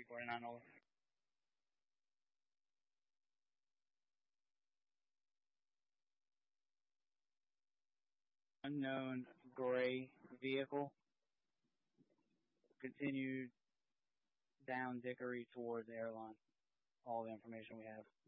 B49 over. Unknown gray vehicle continued down Dickory towards the airline. All the information we have.